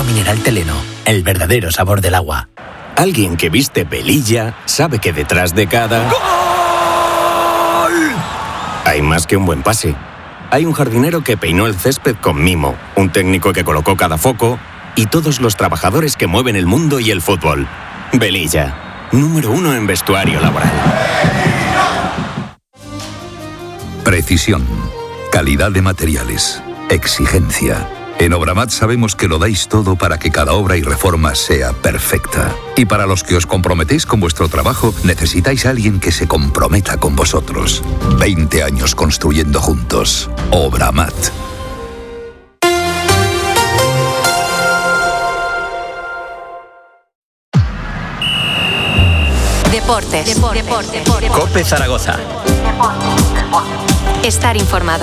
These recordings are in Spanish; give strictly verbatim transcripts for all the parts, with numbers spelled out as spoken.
mineral Teleno, el verdadero sabor del agua. Alguien que viste Velilla sabe que detrás de cada... ¡Gol! Hay más que un buen pase. Hay un jardinero que peinó el césped con mimo, un técnico que colocó cada foco y todos los trabajadores que mueven el mundo y el fútbol. Velilla, número uno en vestuario laboral. Precisión, calidad de materiales, exigencia. En Obramat sabemos que lo dais todo para que cada obra y reforma sea perfecta. Y para los que os comprometéis con vuestro trabajo, necesitáis a alguien que se comprometa con vosotros. veinte años construyendo juntos. Obramat. Deportes. Deportes. Deportes. Deportes. COPE Zaragoza. Estar informado.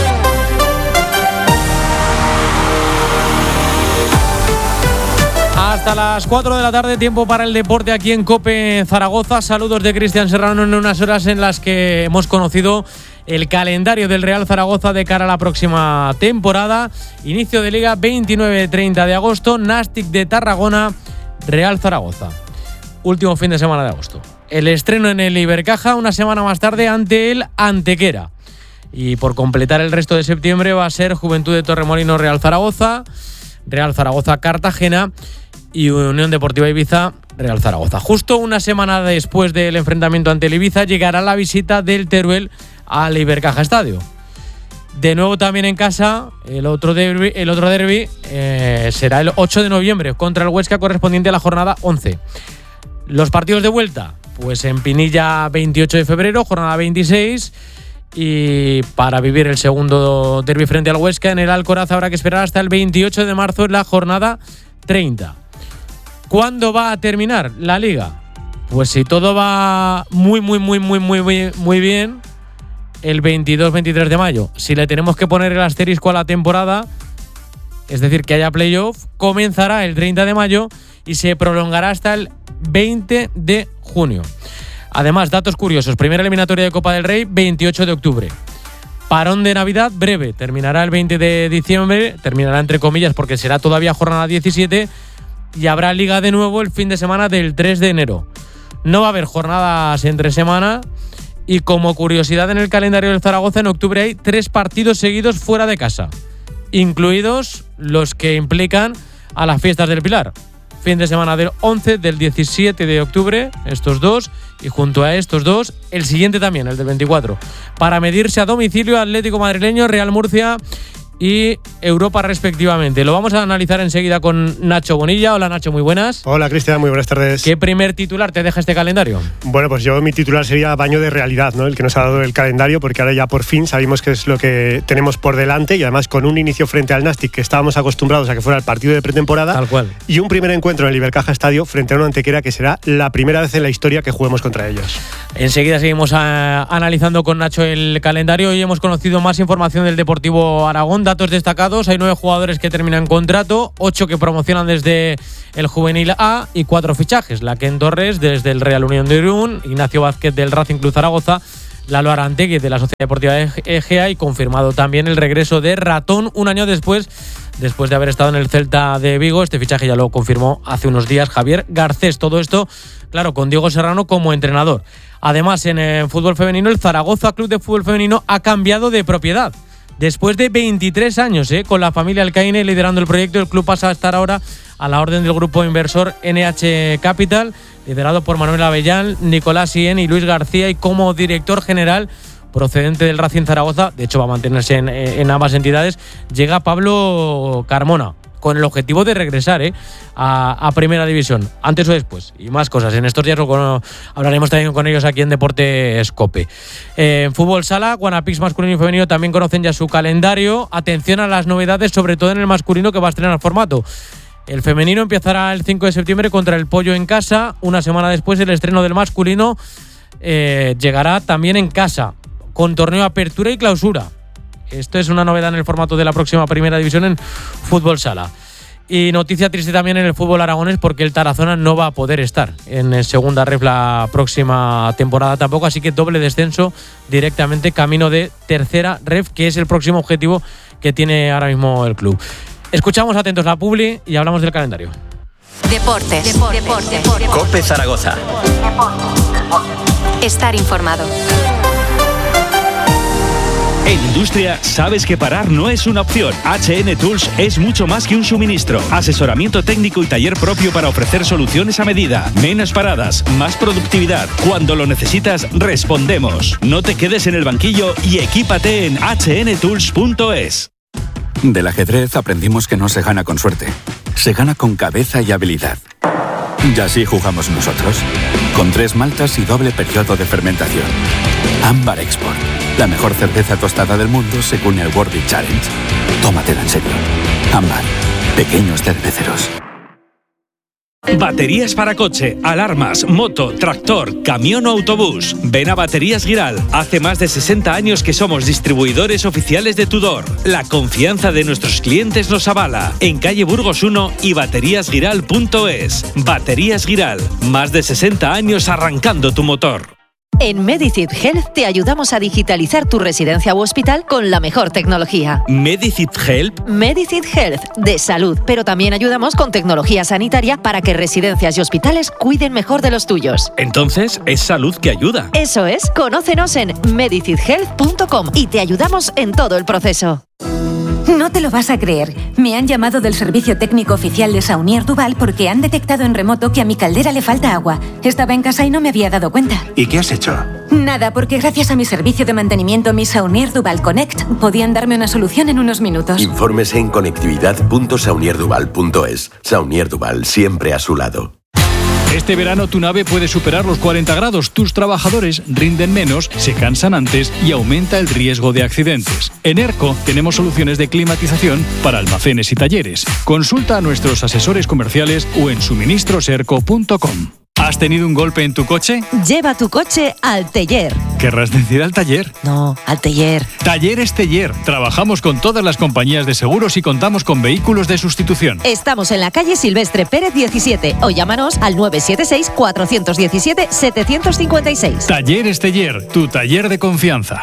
Hasta las cuatro de la tarde, tiempo para el deporte aquí en COPE Zaragoza. Saludos de Cristian Serrano en unas horas en las que hemos conocido el calendario del Real Zaragoza de cara a la próxima temporada. Inicio de Liga veintinueve treinta de agosto, Nàstic de Tarragona, Real Zaragoza. Último fin de semana de agosto. El estreno en el Ibercaja una semana más tarde ante el Antequera. Y por completar el resto de septiembre va a ser Juventud de Torremolinos Real Zaragoza, Real Zaragoza Cartagena y Unión Deportiva Ibiza Real Zaragoza. Justo una semana después del enfrentamiento ante el Ibiza llegará la visita del Teruel al Ibercaja Estadio. De nuevo también en casa, el otro derbi, el otro derbi eh, será el ocho de noviembre contra el Huesca, correspondiente a la jornada once. Los partidos de vuelta, pues en Pinilla veintiocho de febrero, jornada veintiséis. Y para vivir el segundo derbi frente al Huesca en el Alcoraz habrá que esperar hasta el veintiocho de marzo en la jornada treinta. ¿Cuándo va a terminar la Liga? Pues si todo va muy, muy, muy, muy, muy, muy, muy bien, el veintidós veintitrés de mayo. Si le tenemos que poner el asterisco a la temporada, es decir, que haya playoff, comenzará el treinta de mayo y se prolongará hasta el veinte de junio. Además, datos curiosos. Primera eliminatoria de Copa del Rey, veintiocho de octubre. Parón de Navidad breve. Terminará el veinte de diciembre. Terminará entre comillas porque será todavía jornada diecisiete. Y habrá Liga de nuevo el fin de semana del tres de enero. No va a haber jornadas entre semana. Y como curiosidad en el calendario del Zaragoza, en octubre hay tres partidos seguidos fuera de casa, incluidos los que implican a las fiestas del Pilar. Fin de semana del once, del diecisiete de octubre, estos dos, y junto a estos dos, el siguiente también, el del veinticuatro, para medirse a domicilio Atlético Madrileño, Real Murcia y Europa respectivamente. Lo vamos a analizar enseguida con Nacho Bonilla. Hola Nacho, muy buenas. Hola Cristian, muy buenas tardes. ¿Qué primer titular te deja este calendario? Bueno, pues yo mi titular sería baño de realidad, ¿no? El que nos ha dado el calendario, porque ahora ya por fin sabemos qué es lo que tenemos por delante y además con un inicio frente al Nàstic que estábamos acostumbrados a que fuera el partido de pretemporada. Tal cual. Y un primer encuentro en el Ibercaja Estadio frente a una Antequera que será la primera vez en la historia que juguemos contra ellos. Enseguida seguimos a, analizando con Nacho el calendario. Hoy hemos conocido más información del Deportivo Aragón, datos destacados. Hay nueve jugadores que terminan contrato, ocho que promocionan desde el Juvenil A y cuatro fichajes. Laken Torres desde el Real Unión de Irún, Ignacio Vázquez del Racing Club Zaragoza, Lalo Arantegui de la Sociedad Deportiva Egea y confirmado también el regreso de Ratón un año después, después de haber estado en el Celta de Vigo. Este fichaje ya lo confirmó hace unos días Javier Garcés. Todo esto, claro, con Diego Serrano como entrenador. Además, en el fútbol femenino, el Zaragoza Club de Fútbol Femenino ha cambiado de propiedad. Después de veintitrés años, ¿eh? con la familia Alcaine liderando el proyecto, el club pasa a estar ahora a la orden del grupo inversor N H Capital, liderado por Manuel Avellán, Nicolás Sien y Luis García, y como director general procedente del Racing Zaragoza, de hecho va a mantenerse en, en ambas entidades, llega Pablo Carmona, con el objetivo de regresar ¿eh? a, a Primera División, antes o después, y más cosas. En estos días lo, hablaremos también con ellos aquí en Deportes COPE. Eh, en Fútbol Sala, Guanapix masculino y femenino también conocen ya su calendario. Atención a las novedades, sobre todo en el masculino, que va a estrenar formato. El femenino empezará el cinco de septiembre contra el Pollo en casa. Una semana después, el estreno del masculino eh, llegará también en casa, con torneo apertura y clausura. Esto es una novedad en el formato de la próxima Primera División en Fútbol Sala. Y noticia triste también en el fútbol aragonés, porque el Tarazona no va a poder estar en segunda ref la próxima temporada tampoco, así que doble descenso directamente camino de tercera ref, que es el próximo objetivo que tiene ahora mismo el club. Escuchamos atentos la publi y hablamos del calendario. Deportes. Deportes. Deportes. Deportes. COPE Zaragoza. Estar informado. En industria, sabes que parar no es una opción. H N Tools es mucho más que un suministro. Asesoramiento técnico y taller propio para ofrecer soluciones a medida. Menos paradas, más productividad. Cuando lo necesitas, respondemos. No te quedes en el banquillo y equípate en h n tools punto es. Del ajedrez aprendimos que no se gana con suerte. Se gana con cabeza y habilidad. Y así jugamos nosotros. Con tres maltas y doble periodo de fermentación. Ámbar Export. La mejor cerveza tostada del mundo según el World Beer Challenge. Tómatela en serio. Ámbar. Pequeños cerveceros. Baterías para coche, alarmas, moto, tractor, camión o autobús. Ven a Baterías Giral. Hace más de sesenta años que somos distribuidores oficiales de Tudor. La confianza de nuestros clientes nos avala. En calle Burgos uno y baterías giral punto es. Baterías Giral. Más de sesenta años arrancando tu motor. En Medicid Health te ayudamos a digitalizar tu residencia u hospital con la mejor tecnología. ¿Medicid Health? Medicid Health, de salud, pero también ayudamos con tecnología sanitaria para que residencias y hospitales cuiden mejor de los tuyos. Entonces, es salud que ayuda. Eso es, conócenos en medicid health punto com y te ayudamos en todo el proceso. No te lo vas a creer. Me han llamado del servicio técnico oficial de Saunier Duval porque han detectado en remoto que a mi caldera le falta agua. Estaba en casa y no me había dado cuenta. ¿Y qué has hecho? Nada, porque gracias a mi servicio de mantenimiento, mi Saunier Duval Connect, podían darme una solución en unos minutos. Infórmese en conectividad punto saunier duval punto es. Saunier Duval, siempre a su lado. Este verano tu nave puede superar los cuarenta grados, tus trabajadores rinden menos, se cansan antes y aumenta el riesgo de accidentes. En ERCO tenemos soluciones de climatización para almacenes y talleres. Consulta a nuestros asesores comerciales o en suministros erco punto com. ¿Has tenido un golpe en tu coche? Lleva tu coche al taller. ¿Querrás decir al taller? No, al taller. Talleres Teller. Trabajamos con todas las compañías de seguros y contamos con vehículos de sustitución. Estamos en la calle Silvestre Pérez diecisiete o llámanos al nueve siete seis, cuatro uno siete, siete cinco seis. Talleres Teller, tu taller de confianza.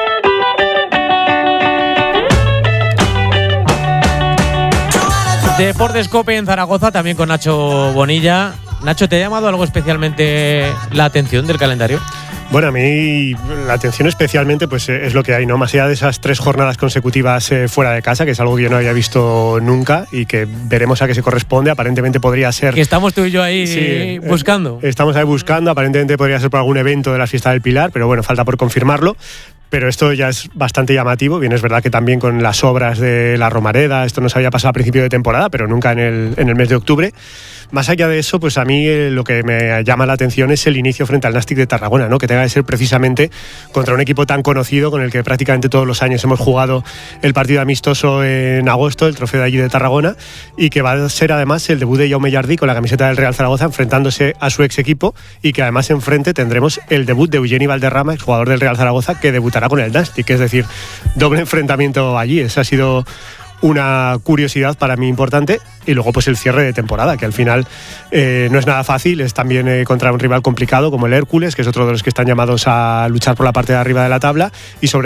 Deportes COPE en Zaragoza, también con Nacho Bonilla. Nacho, ¿te ha llamado algo especialmente la atención del calendario? Bueno, a mí la atención especialmente pues es lo que hay, ¿no? Más allá de esas tres jornadas consecutivas eh, fuera de casa, que es algo que yo no había visto nunca y que veremos a qué se corresponde. Aparentemente podría ser... Que estamos tú y yo ahí sí, buscando. Eh, estamos ahí buscando, aparentemente podría ser por algún evento de la Fiesta del Pilar, pero bueno, falta por confirmarlo. Pero esto ya es bastante llamativo. Bien, es verdad que también con las obras de la Romareda, esto nos había pasado a principio de temporada, pero nunca en el, en el mes de octubre. Más allá de eso, pues a mí eh, lo que me llama la atención es el inicio frente al Nàstic de Tarragona, ¿no? Que tenga que ser precisamente contra un equipo tan conocido con el que prácticamente todos los años hemos jugado el partido amistoso en agosto, el trofeo de allí de Tarragona, y que va a ser además el debut de Jaume Jardí con la camiseta del Real Zaragoza enfrentándose a su ex equipo, y que además enfrente tendremos el debut de Eugeni Valderrama, el jugador del Real Zaragoza, que debutará con el Nàstic, es decir, doble enfrentamiento allí. Ese ha sido una curiosidad para mí importante. Y luego pues el cierre de temporada, que al final eh, no es nada fácil, es también eh, contra un rival complicado como el Hércules, que es otro de los que están llamados a luchar por la parte de arriba de la tabla, y sobre